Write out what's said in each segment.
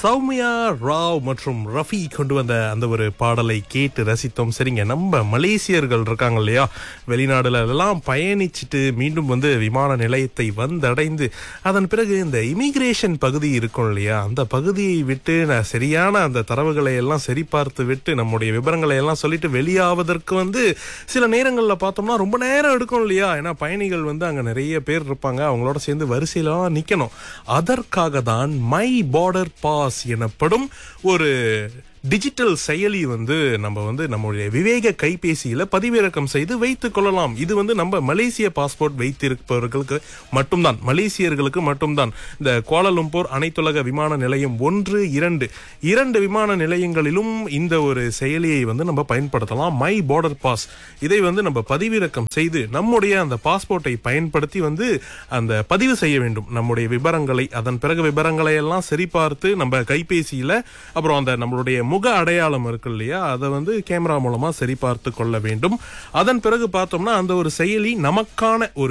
சௌமியா ராவ் மற்றும் ரஃபி கொண்டு வந்த அந்த ஒரு பாடலை கேட்டு ரசித்தோம். சரிங்க, நம்ம மலேசியர்கள் இருக்காங்க இல்லையா, வெளிநாடுல எல்லாம் பயணிச்சுட்டு மீண்டும் விமான நிலையத்தை வந்தடைந்து அதன் பிறகு இந்த இமிகிரேஷன் பகுதி இருக்கும் இல்லையா, அந்த பகுதியை விட்டு சரியான அந்த தரவுகளை எல்லாம் சரிபார்த்து விட்டு நம்முடைய விவரங்களை எல்லாம் சொல்லிட்டு வெளியாவதற்கு சில நேரங்களில் பார்த்தோம்னா ரொம்ப நேரம் எடுக்கும் இல்லையா. ஏன்னா பயணிகள் அங்க நிறைய பேர் இருப்பாங்க, அவங்களோட சேர்ந்து வரிசையில நிக்கணும். அதற்காக தான் மை பார்டர் பாஸ் எனப்படும் ஒரு டிஜிட்டல் செயலி நம்முடைய விவேக கைபேசியில பதிவிறக்கம் செய்து வைத்துக் கொள்ளலாம். இது நம்ம மலேசிய பாஸ்போர்ட் வைத்திருப்பவர்களுக்கு மட்டும்தான், மலேசியர்களுக்கு மட்டும்தான். இந்த கோலாலம்பூர் அனைத்துலக விமான நிலையம் 1, 2 விமான நிலையங்களிலும் இந்த ஒரு செயலியை நம்ம பயன்படுத்தலாம். மை பார்டர் பாஸ் இதை நம்ம பதிவிறக்கம் செய்து நம்முடைய அந்த பாஸ்போர்ட்டை பயன்படுத்தி அந்த பதிவு செய்ய வேண்டும் நம்முடைய விவரங்களை. அதன் பிறகு விவரங்களை எல்லாம் சரிபார்த்து நம்ம கைபேசியில அப்புறம் அந்த நம்மளுடைய முக அடையாளம் இருக்கு இல்லையா, அதை கேமரா மூலமா சரிபார்த்து கொள்ள வேண்டும். அதன் பிறகு பார்த்தோம்னா அந்த ஒரு செயலி நமக்கான ஒரு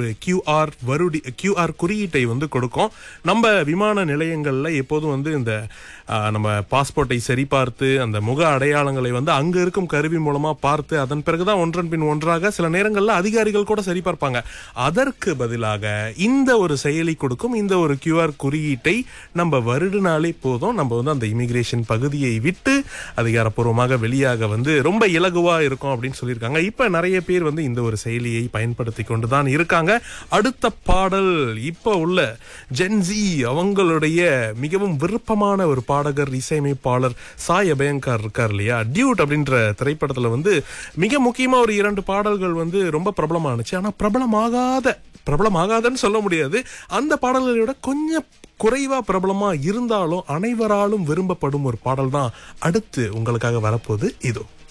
QR குறியீட்டை கொடுக்கும். நம்ம விமான நிலையங்கள்ல எப்போதும் இந்த நம்ம பாஸ்போர்ட்டை சரிபார்த்து அந்த முக அடையாளங்களை அங்க இருக்கும் கருவி மூலமா பார்த்து அதன் பிறகுதான் ஒன்றன் பின் ஒன்றாக சில நேரங்கள்ல அதிகாரிகள் கூட சரிபார்ப்பாங்க. அதற்கு பதிலாக இந்த ஒரு செயலி கொடுக்கும் இந்த ஒரு QR குறியீட்டை நம்ம வருடினாலே போதும். நம்ம அந்த இமிகிரேஷன் பகுதியை விட்டு அதிகாரப்பூர்வமாக வெளியாக ரொம்ப இலகுவா இருக்கும் அப்படின்னு சொல்லியிருக்காங்க. இப்ப நிறைய பேர் இந்த ஒரு செயலியை பயன்படுத்தி கொண்டுதான் இருக்காங்க. அடுத்த பாடல் இப்ப உள்ள ஜென்சி அவங்களுடைய மிகவும் விருப்பமான ஒரு பாடகர் இசையமைப்பாளர் சாய் அபயங்கர் இருக்கார் இல்லையா, டியூட் அப்படின்ற திரைப்படத்துல மிக முக்கியமா ஒரு 2 பாடல்கள் ரொம்ப பிரபலமானுச்சு. ஆனா பிரபலமாகாதன்னு சொல்ல முடியாது, அந்த பாடல்களை விட கொஞ்சம் குறைவா பிரபலமா இருந்தாலும் அனைவராலும் விரும்பப்படும் ஒரு பாடல் தான் அடுத்து உங்களுக்காக வரப்போகுது. இதோ